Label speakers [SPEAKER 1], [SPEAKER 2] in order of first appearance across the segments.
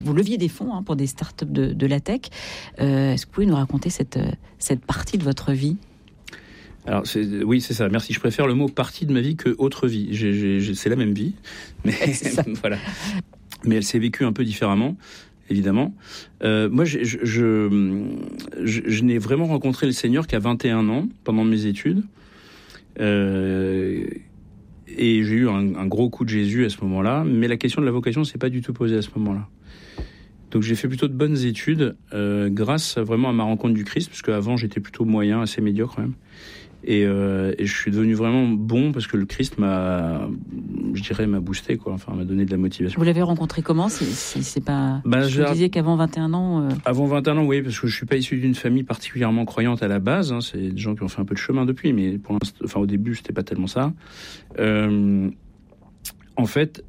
[SPEAKER 1] Vous leviez des fonds pour des startups de la tech. Est-ce que vous pouvez nous raconter cette partie de votre vie ?
[SPEAKER 2] Alors, oui, c'est ça. Merci. Je préfère le mot partie de ma vie que autre vie. C'est la même vie, mais voilà. Mais elle s'est vécue un peu différemment, évidemment. Moi, je n'ai vraiment rencontré le Seigneur qu'à 21 ans, pendant mes études. Et j'ai eu un gros coup de Jésus à ce moment-là. Mais la question de la vocation ne s'est pas du tout posée à ce moment-là. Donc j'ai fait plutôt de bonnes études grâce vraiment à ma rencontre du Christ, parce qu'avant j'étais plutôt moyen, assez médiocre quand même. Et je suis devenu vraiment bon parce que le Christ m'a boosté, quoi. Enfin, m'a donné de la motivation.
[SPEAKER 1] Vous l'avez rencontré comment, si c'est pas...
[SPEAKER 2] Vous
[SPEAKER 1] disiez qu'avant 21 ans...
[SPEAKER 2] Avant 21 ans, oui, parce que je suis pas issu d'une famille particulièrement croyante à la base. C'est des gens qui ont fait un peu de chemin depuis, mais pour l'instant, au début, c'était pas tellement ça. En fait,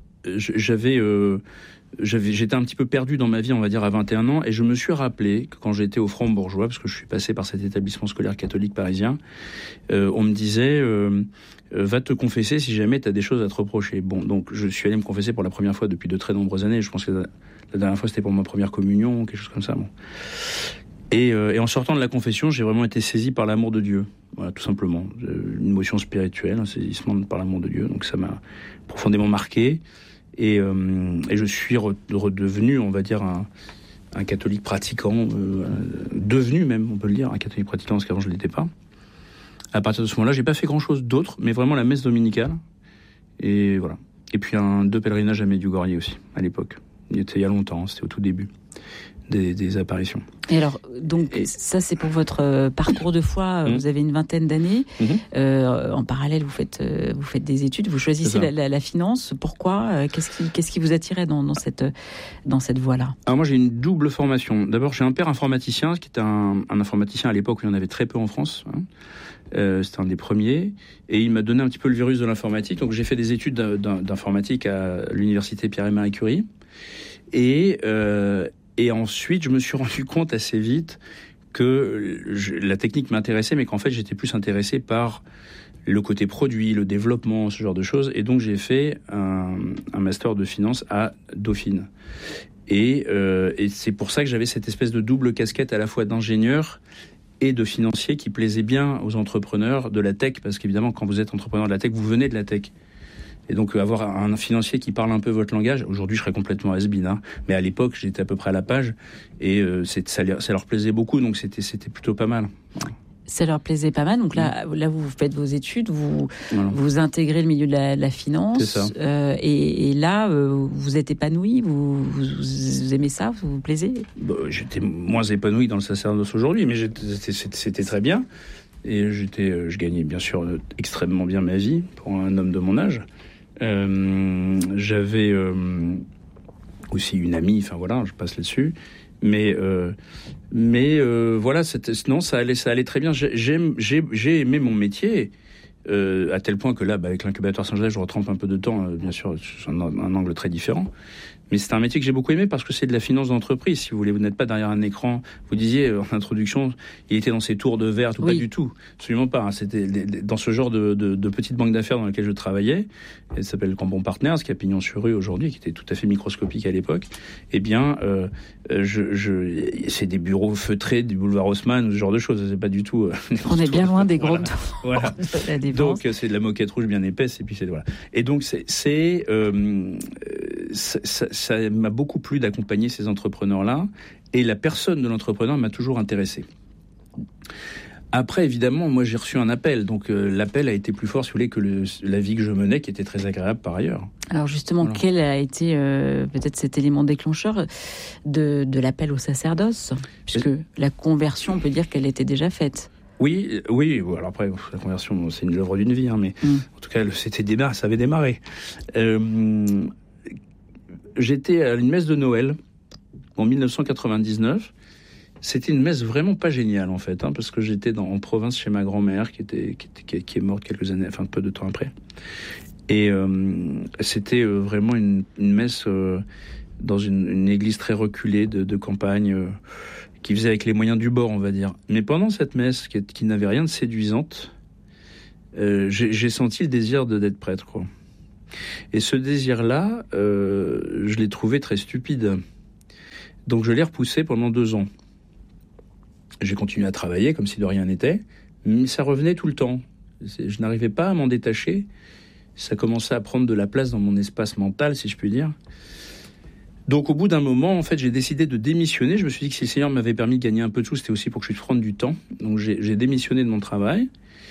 [SPEAKER 2] j'étais un petit peu perdu dans ma vie, on va dire, à 21 ans, et je me suis rappelé que quand j'étais au Franc-Bourgeois, parce que je suis passé par cet établissement scolaire catholique parisien, on me disait va te confesser si jamais tu as des choses à te reprocher. Bon, donc je suis allé me confesser pour la première fois depuis de très nombreuses années. Je pense que la dernière fois c'était pour ma première communion, quelque chose comme ça. Bon. Et en sortant de la confession, j'ai vraiment été saisi par l'amour de Dieu. Voilà, tout simplement. Une émotion spirituelle, un saisissement par l'amour de Dieu. Donc ça m'a profondément marqué. Et je suis redevenu, on va dire, un catholique pratiquant, devenu même, on peut le dire, un catholique pratiquant, parce qu'avant je ne l'étais pas. À partir de ce moment-là, j'ai pas fait grand-chose d'autre, mais vraiment la messe dominicale. Et voilà. Et puis 2 pèlerinages à Medjugorje aussi, à l'époque. Il y a longtemps, c'était au tout début des apparitions.
[SPEAKER 1] Et alors, donc, ça c'est pour votre parcours de foi, vous avez une vingtaine d'années, en parallèle vous faites des études, vous choisissez la finance, pourquoi qu'est-ce qui vous attirait dans cette voie-là ?
[SPEAKER 2] Alors moi j'ai une double formation. D'abord j'ai un père informaticien, qui était un informaticien à l'époque où il y en avait très peu en France, c'était un des premiers, et il m'a donné un petit peu le virus de l'informatique, donc j'ai fait des études d'informatique à l'université Pierre et Marie Curie, et ensuite, je me suis rendu compte assez vite que la technique m'intéressait, mais qu'en fait, j'étais plus intéressé par le côté produit, le développement, ce genre de choses. Et donc, j'ai fait un master de finance à Dauphine. Et c'est pour ça que j'avais cette espèce de double casquette à la fois d'ingénieur et de financier qui plaisait bien aux entrepreneurs de la tech. Parce qu'évidemment, quand vous êtes entrepreneur de la tech, vous venez de la tech. Et donc avoir un financier qui parle un peu votre langage, aujourd'hui je serais complètement has-been, mais à l'époque j'étais à peu près à la page, et ça leur plaisait beaucoup, donc c'était plutôt pas mal.
[SPEAKER 1] Ça leur plaisait pas mal, donc là vous faites vos études, vous intégrez le milieu de la finance,
[SPEAKER 2] c'est ça.
[SPEAKER 1] Et là vous êtes épanoui, vous aimez ça, vous plaisez ?
[SPEAKER 2] J'étais moins épanoui dans le sacerdoce aujourd'hui, mais c'était très bien, et je gagnais bien sûr extrêmement bien ma vie pour un homme de mon âge. J'avais aussi une amie, enfin voilà, je passe là-dessus, mais voilà, non, ça allait très bien. J'ai aimé mon métier, à tel point que là, avec l'incubateur Saint-Joseph, je retrempe un peu de temps, bien sûr, c'est un angle très différent. Mais c'est un métier que j'ai beaucoup aimé parce que c'est de la finance d'entreprise. Si vous voulez, vous n'êtes pas derrière un écran. Vous disiez en introduction, il était dans ces tours de verre, tout. Oui. Pas du tout, absolument pas. C'était dans ce genre de petite banque d'affaires dans laquelle je travaillais. Elle s'appelle Cambon Partners, qui a pignon sur rue aujourd'hui, qui était tout à fait microscopique à l'époque. Eh bien, c'est des bureaux feutrés du boulevard Haussmann, ce genre de choses. C'est pas du tout.
[SPEAKER 1] On est bien loin des gros.
[SPEAKER 2] Voilà. Donc c'est de la moquette rouge bien épaisse, et puis voilà. Et donc ça m'a beaucoup plu d'accompagner ces entrepreneurs-là, et la personne de l'entrepreneur m'a toujours intéressé. Après, évidemment, moi j'ai reçu un appel, donc l'appel a été plus fort, si vous voulez, que la vie que je menais, qui était très agréable par ailleurs. Alors justement, voilà. Quel a été peut-être cet élément déclencheur de l'appel au sacerdoce, puisque la conversion, on peut dire qu'elle était déjà faite. Oui. Alors après, la conversion, c'est l'œuvre d'une vie, mais en tout cas, ça avait démarré. J'étais à une messe de Noël en 1999. C'était une messe vraiment pas géniale, en fait, parce que j'étais en province chez ma grand-mère qui est morte quelques années, enfin peu de temps après. Et c'était vraiment une messe dans une église très reculée de campagne, qui faisait avec les moyens du bord, on va dire. Mais pendant cette messe, qui n'avait rien de séduisante, j'ai senti le désir d'être prêtre, quoi. Et ce désir-là, je l'ai trouvé très stupide. Donc je l'ai repoussé pendant 2 ans. J'ai continué à travailler comme si de rien n'était, mais ça revenait tout le temps. Je n'arrivais pas à m'en détacher. Ça commençait à prendre de la place dans mon espace mental, si je puis dire. Donc au bout d'un moment, en fait, j'ai décidé de démissionner. Je me suis dit que si le Seigneur m'avait permis de gagner un peu de sous, c'était aussi pour que je puisse prendre du temps. Donc j'ai démissionné de mon travail.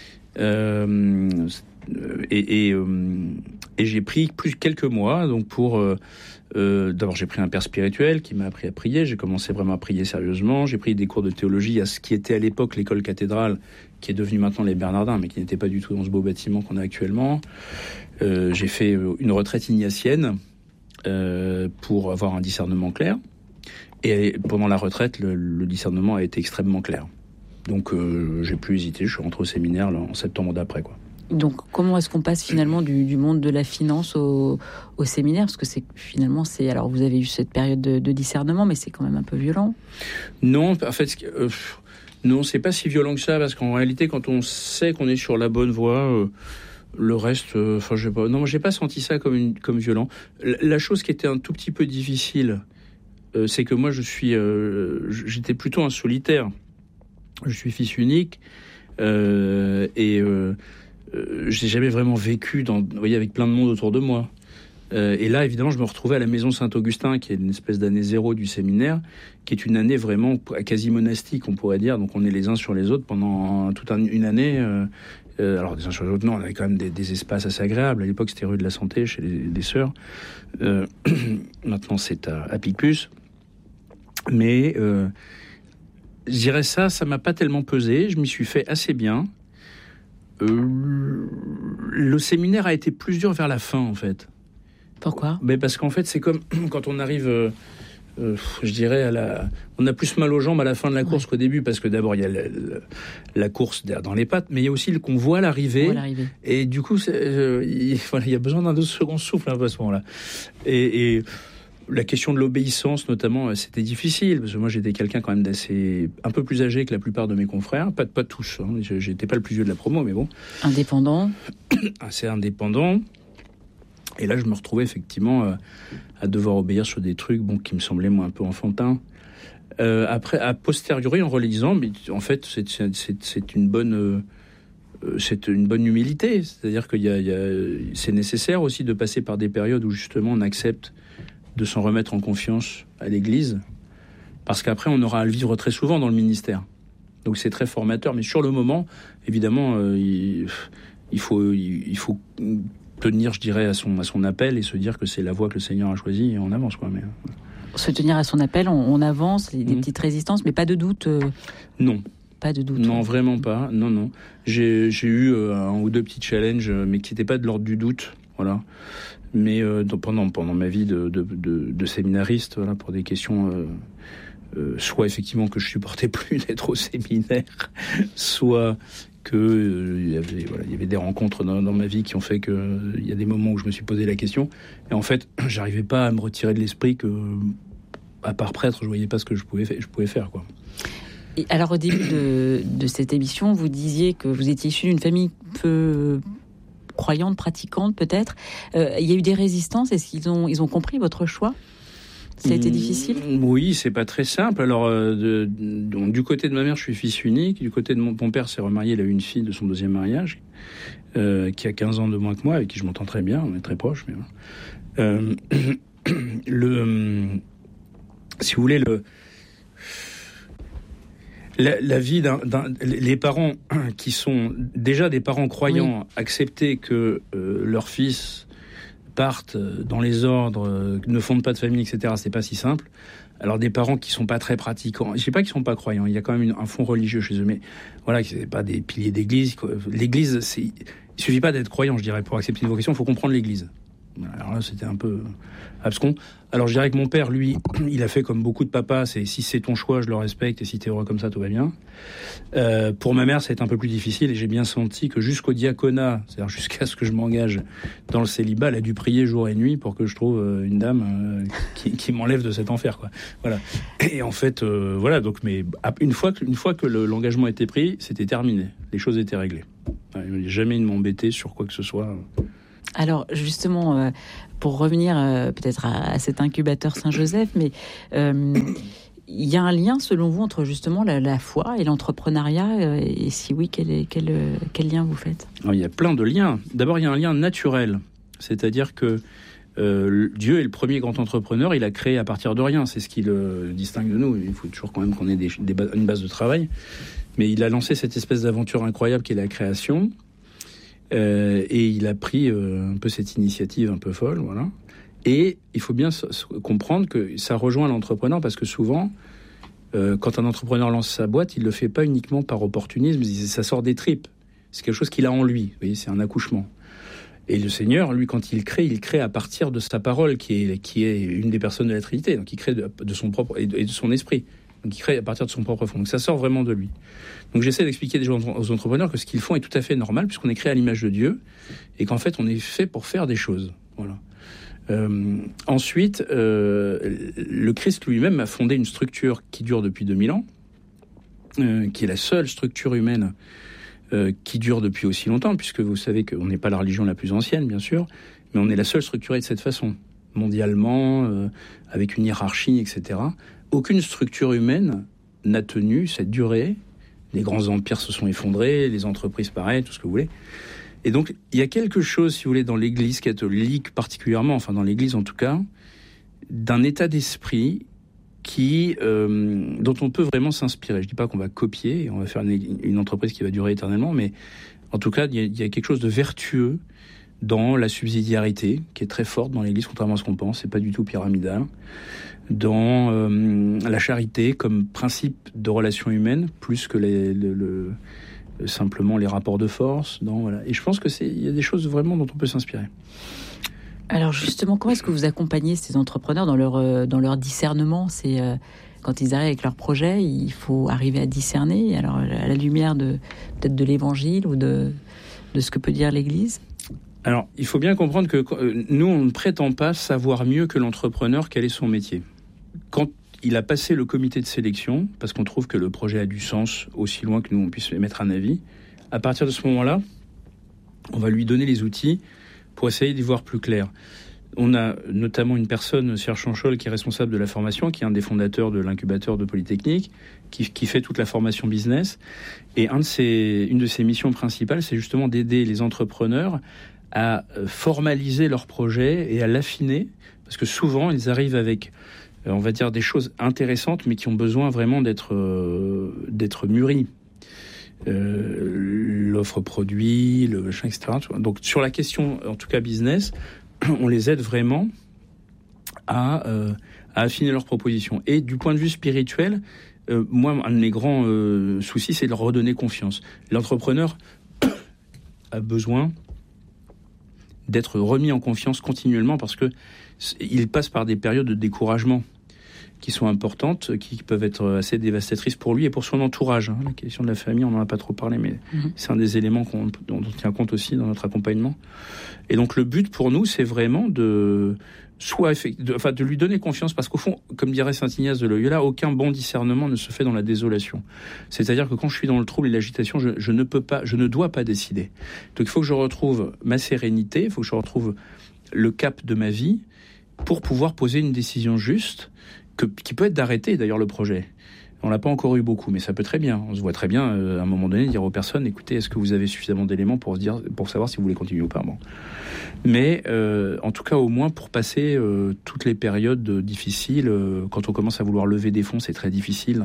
[SPEAKER 2] Et j'ai pris quelques mois donc pour d'abord j'ai pris un père spirituel qui m'a appris à prier. J'ai commencé vraiment à prier sérieusement. J'ai pris des cours de théologie à ce qui était à l'époque l'école cathédrale, qui est devenue maintenant les Bernardins, mais qui n'était pas du tout dans ce beau bâtiment qu'on a actuellement. J'ai fait une retraite ignatienne pour avoir un discernement clair. Et pendant la retraite, le discernement a été extrêmement clair. Donc j'ai plus hésité, je suis rentré au séminaire là, en septembre d'après, quoi.
[SPEAKER 1] Donc comment est-ce qu'on passe finalement du monde de la finance au séminaire ? Parce que alors vous avez eu cette période de discernement, mais c'est quand même un peu violent.
[SPEAKER 2] Non, en fait, non, c'est pas si violent que ça, parce qu'en réalité, quand on sait qu'on est sur la bonne voie, le reste, j'ai pas senti ça comme violent. La chose qui était un tout petit peu difficile, c'est que moi j'étais plutôt un solitaire. Je suis fils unique j'ai jamais vraiment vécu avec plein de monde autour de moi. Et là, évidemment, je me retrouvais à la maison Saint-Augustin, qui est une espèce d'année zéro du séminaire, qui est une année vraiment quasi monastique, on pourrait dire. Donc on est les uns sur les autres pendant toute une année. Alors des uns sur les autres, non, on avait quand même des espaces assez agréables. À l'époque, c'était rue de la Santé, chez des sœurs. Maintenant, c'est à Picpus. Mais je dirais ça m'a pas tellement pesé. Je m'y suis fait assez bien. Le séminaire a été plus dur vers la fin, en fait.
[SPEAKER 1] Pourquoi ?
[SPEAKER 2] Mais parce qu'en fait, c'est comme quand on arrive, je dirais, on a plus mal aux jambes à la fin de la course qu'au début, parce que d'abord, il y a la course dans les pattes, mais il y a aussi qu'on voit l'arrivée. Et du coup, il y a besoin d'un second souffle à ce moment-là. Et la question de l'obéissance, notamment, c'était difficile, parce que moi, j'étais quelqu'un quand même un peu plus âgé que la plupart de mes confrères. Pas tous, hein. J'étais pas le plus vieux de la promo, mais bon.
[SPEAKER 1] Indépendant.
[SPEAKER 2] Assez indépendant. Et là, je me retrouvais effectivement à devoir obéir sur des trucs qui me semblaient, moi, un peu enfantins. Après, a posteriori, en relisant, mais en fait, c'est une bonne humilité. C'est-à-dire que c'est nécessaire aussi de passer par des périodes où, justement, on accepte de s'en remettre en confiance à l'Église, parce qu'après on aura à le vivre très souvent dans le ministère. Donc c'est très formateur, mais sur le moment, évidemment, il faut tenir, je dirais, à son appel et se dire que c'est la voie que le Seigneur a choisie et on avance, quoi. Mais
[SPEAKER 1] se tenir à son appel, on avance, des petites résistances, mais pas de doute.
[SPEAKER 2] Non.
[SPEAKER 1] Pas de doute.
[SPEAKER 2] Non, vraiment pas. Non. J'ai eu un ou deux petits challenges, mais qui n'étaient pas de l'ordre du doute. Voilà. Mais pendant ma vie de séminariste, voilà, pour des questions, soit effectivement que je supportais plus d'être au séminaire, soit que il y avait des rencontres dans ma vie qui ont fait que il y a des moments où je me suis posé la question. Et en fait, j'arrivais pas à me retirer de l'esprit que, à part prêtre, je voyais pas ce que je pouvais faire, quoi.
[SPEAKER 1] Et alors, au début de cette émission, vous disiez que vous étiez issu d'une famille peu croyante, pratiquante, peut-être. Il y a eu des résistances. Est-ce qu'ils ont compris votre choix ? Ça a été difficile ?
[SPEAKER 2] Oui, c'est pas très simple. Alors, donc, du côté de ma mère, je suis fils unique. Du côté de mon père, s'est remarié. Il a eu une fille de son deuxième mariage, qui a 15 ans de moins que moi, avec qui je m'entends très bien. On est très proches. Mais si vous voulez, la vie les parents qui sont déjà des parents croyants, accepter que leur fils partent dans les ordres, ne fondent pas de famille, etc., c'est pas si simple. Alors des parents qui sont pas très pratiquants, je sais pas qu'ils sont pas croyants, il y a quand même un fond religieux chez eux, mais voilà, c'est pas des piliers d'église. L'église, il suffit pas d'être croyant, je dirais, pour accepter une vocation, il faut comprendre l'église. Alors là, c'était un peu abscon. Alors je dirais que mon père, lui, il a fait comme beaucoup de papas, c'est si c'est ton choix, je le respecte, et si t'es heureux comme ça, tout va bien. Pour ma mère, ça a été un peu plus difficile, et j'ai bien senti que jusqu'au diaconat, c'est-à-dire jusqu'à ce que je m'engage dans le célibat, elle a dû prier jour et nuit pour que je trouve une dame qui m'enlève de cet enfer, quoi. Voilà. Et en fait, voilà. Donc, mais une fois que l'engagement était pris, c'était terminé. Les choses étaient réglées. Il n'y a jamais de m'embêter sur quoi que ce soit.
[SPEAKER 1] Alors justement, pour revenir peut-être à cet incubateur Saint-Joseph, mais il y a un lien selon vous entre justement la foi et l'entrepreneuriat, et si oui, quel lien vous faites?
[SPEAKER 2] Alors, il y a plein de liens. D'abord, il y a un lien naturel, c'est-à-dire que Dieu est le premier grand entrepreneur, il a créé à partir de rien, c'est ce qui le distingue de nous. Il faut toujours quand même qu'on ait une base de travail, mais il a lancé cette espèce d'aventure incroyable qui est la création, et il a pris un peu cette initiative un peu folle, voilà. Et il faut bien comprendre que ça rejoint l'entrepreneur, parce que souvent, quand un entrepreneur lance sa boîte, il le fait pas uniquement par opportunisme, ça sort des tripes, c'est quelque chose qu'il a en lui, vous voyez, c'est un accouchement. Et le Seigneur, lui, quand il crée à partir de sa parole, qui est une des personnes de la Trinité. Donc il crée de son propre et de son esprit. Donc il crée à partir de son propre fond. Donc ça sort vraiment de lui. Donc j'essaie d'expliquer aux entrepreneurs que ce qu'ils font est tout à fait normal, puisqu'on est créé à l'image de Dieu, et qu'en fait on est fait pour faire des choses. Voilà. Ensuite, le Christ lui-même a fondé une structure qui dure depuis 2000 ans, qui est la seule structure humaine qui dure depuis aussi longtemps, puisque vous savez qu'on n'est pas la religion la plus ancienne, bien sûr, mais on est la seule structurée de cette façon, mondialement, avec une hiérarchie, etc. Aucune structure humaine n'a tenu cette durée. Les grands empires se sont effondrés, les entreprises pareil, tout ce que vous voulez. Et donc, il y a quelque chose, si vous voulez, dans l'Église catholique particulièrement, enfin dans l'Église en tout cas, d'un état d'esprit dont on peut vraiment s'inspirer. Je dis pas qu'on va copier, on va faire une entreprise qui va durer éternellement, mais en tout cas, il y a quelque chose de vertueux dans la subsidiarité, qui est très forte dans l'Église, contrairement à ce qu'on pense. C'est pas du tout pyramidal. Dans la charité comme principe de relation humaine, plus que simplement les rapports de force. Voilà. Et je pense il y a des choses vraiment dont on peut s'inspirer.
[SPEAKER 1] Alors justement, comment est-ce que vous accompagnez ces entrepreneurs dans leur discernement? C'est quand ils arrivent avec leur projet, il faut arriver à discerner. Alors à la lumière peut-être de l'Évangile ou de ce que peut dire l'Église.
[SPEAKER 2] Alors il faut bien comprendre que nous, on ne prétend pas savoir mieux que l'entrepreneur quel est son métier. Quand il a passé le comité de sélection, parce qu'on trouve que le projet a du sens aussi loin que nous on puisse émettre un avis, à partir de ce moment-là, on va lui donner les outils pour essayer d'y voir plus clair. On a notamment une personne, Serge Chanchol, qui est responsable de la formation, qui est un des fondateurs de l'incubateur de Polytechnique, qui fait toute la formation business. Et une de ses missions principales, c'est justement d'aider les entrepreneurs à formaliser leur projet et à l'affiner, parce que souvent, ils arrivent avec, on va dire, des choses intéressantes, mais qui ont besoin vraiment d'être mûries. L'offre produit, le machin, etc. Donc sur la question, en tout cas business, on les aide vraiment à affiner leurs propositions. Et du point de vue spirituel, moi, un de mes grands soucis, c'est de leur redonner confiance. L'entrepreneur a besoin d'être remis en confiance continuellement, parce que il passe par des périodes de découragement qui sont importantes, qui peuvent être assez dévastatrices pour lui et pour son entourage. La question de la famille, on n'en a pas trop parlé, mais c'est un des éléments dont on tient compte aussi dans notre accompagnement. Et donc le but pour nous, c'est vraiment de lui donner confiance, parce qu'au fond, comme dirait saint Ignace de Loyola, aucun bon discernement ne se fait dans la désolation. C'est-à-dire que quand je suis dans le trouble et l'agitation, je ne dois pas décider. Donc il faut que je retrouve ma sérénité, il faut que je retrouve le cap de ma vie pour pouvoir poser une décision juste, qui peut être d'arrêter d'ailleurs le projet. On l'a pas encore eu beaucoup, mais ça peut très bien. On se voit très bien à un moment donné dire aux personnes, écoutez, est-ce que vous avez suffisamment d'éléments pour savoir si vous voulez continuer ou pas. Bon. Mais en tout cas, au moins pour passer toutes les périodes difficiles, quand on commence à vouloir lever des fonds, c'est très difficile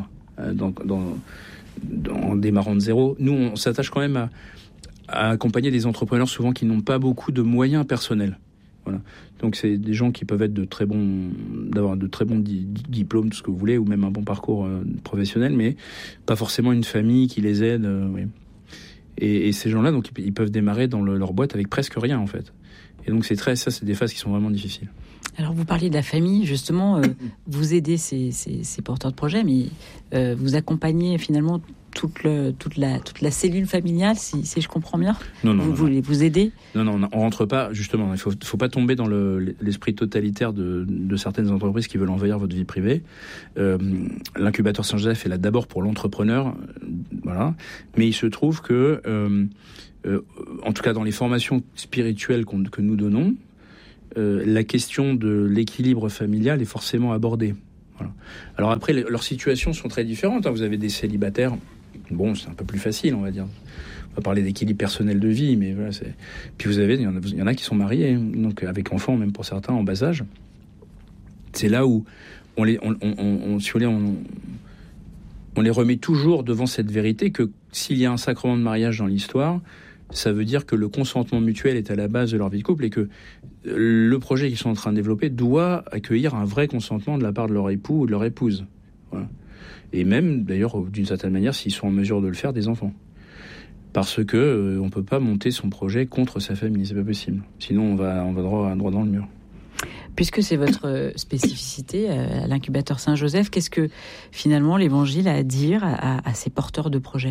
[SPEAKER 2] en démarrant de zéro. Nous, on s'attache quand même à accompagner des entrepreneurs souvent qui n'ont pas beaucoup de moyens personnels. Voilà. Donc c'est des gens qui peuvent être d'avoir de très bons diplômes, tout ce que vous voulez, ou même un bon parcours professionnel, mais pas forcément une famille qui les aide. Oui. Et ces gens-là, donc ils peuvent démarrer dans leur boîte avec presque rien en fait. Et donc c'est des phases qui sont vraiment difficiles.
[SPEAKER 1] Alors vous parliez de la famille, justement, vous aidez ces porteurs de projets, mais vous accompagnez finalement toute la cellule familiale, si je comprends bien.
[SPEAKER 2] Non.
[SPEAKER 1] Vous aidez.
[SPEAKER 2] Non, on rentre pas, justement. Il faut pas tomber dans l'esprit totalitaire de certaines entreprises qui veulent envahir votre vie privée. L'incubateur Saint-Joseph est là d'abord pour l'entrepreneur, voilà. Mais il se trouve que en tout cas dans les formations spirituelles que nous donnons, la question de l'équilibre familial est forcément abordée. Voilà. Alors après, leurs situations sont très différentes. Vous avez des célibataires, bon, c'est un peu plus facile, on va dire. On va parler d'équilibre personnel de vie, mais voilà. Puis il y en a qui sont mariés, donc avec enfants, même pour certains, en bas âge. C'est là où on les remet toujours devant cette vérité que s'il y a un sacrement de mariage dans l'histoire, ça veut dire que le consentement mutuel est à la base de leur vie de couple et que le projet qu'ils sont en train de développer doit accueillir un vrai consentement de la part de leur époux ou de leur épouse. Voilà. Et même, d'ailleurs, d'une certaine manière, s'ils sont en mesure de le faire, des enfants. Parce que on peut pas monter son projet contre sa famille, c'est pas possible. Sinon, on va droit dans le mur.
[SPEAKER 1] Puisque c'est votre spécificité à l'incubateur Saint-Joseph, qu'est-ce que finalement l'Évangile a à dire à ces porteurs de projets ?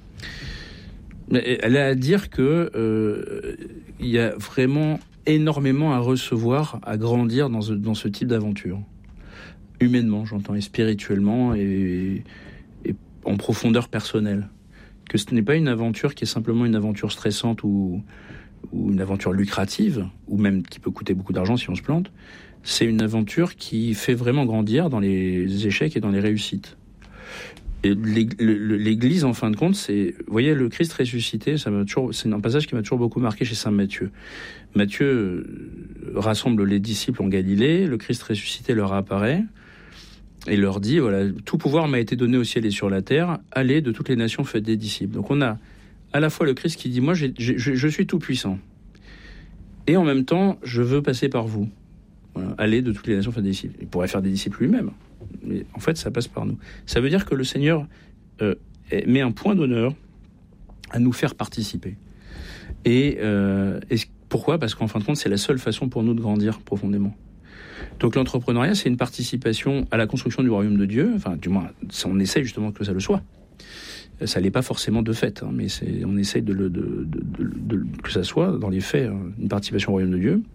[SPEAKER 2] Elle a à dire que il y a vraiment énormément à recevoir, à grandir dans ce type d'aventure. Humainement, j'entends, et spirituellement, et en profondeur personnelle. Que ce n'est pas une aventure qui est simplement une aventure stressante ou une aventure lucrative, ou même qui peut coûter beaucoup d'argent si on se plante. C'est une aventure qui fait vraiment grandir dans les échecs et dans les réussites. Et l'Église, en fin de compte, vous voyez, le Christ ressuscité, c'est un passage qui m'a toujours beaucoup marqué chez saint Matthieu. Matthieu rassemble les disciples en Galilée, le Christ ressuscité leur apparaît et leur dit, voilà, tout pouvoir m'a été donné au ciel et sur la terre, allez de toutes les nations, faites des disciples. Donc on a à la fois le Christ qui dit, moi je suis tout puissant, et en même temps, je veux passer par vous. Voilà, allez de toutes les nations, faites des disciples. Il pourrait faire des disciples lui-même. Mais en fait, ça passe par nous. Ça veut dire que le Seigneur met un point d'honneur à nous faire participer. Et pourquoi ? Parce qu'en fin de compte, c'est la seule façon pour nous de grandir profondément. Donc l'entrepreneuriat, c'est une participation à la construction du royaume de Dieu. Enfin, du moins, on essaye justement que ça le soit. Ça l'est pas forcément de fait, hein, mais on essaye que ça soit, dans les faits, une participation au royaume de Dieu.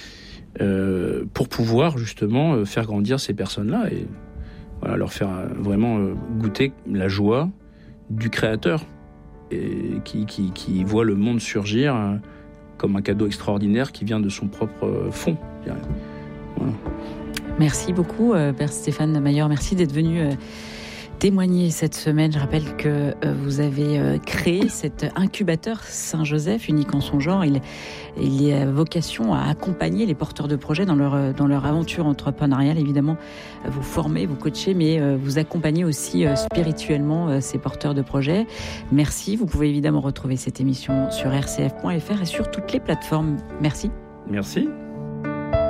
[SPEAKER 2] Pour pouvoir justement faire grandir ces personnes-là et voilà, leur faire vraiment goûter la joie du Créateur et qui voit le monde surgir comme un cadeau extraordinaire qui vient de son propre fond. Voilà.
[SPEAKER 1] Merci beaucoup, Père Stéphane Mayer. Merci d'être venu témoigner cette semaine. Je rappelle que vous avez créé cet incubateur Saint-Joseph, unique en son genre. Il a vocation à accompagner les porteurs de projets dans leur aventure entrepreneuriale. Évidemment, vous formez, vous coachez, mais vous accompagnez aussi spirituellement ces porteurs de projets. Merci. Vous pouvez évidemment retrouver cette émission sur rcf.fr et sur toutes les plateformes. Merci.
[SPEAKER 2] Merci.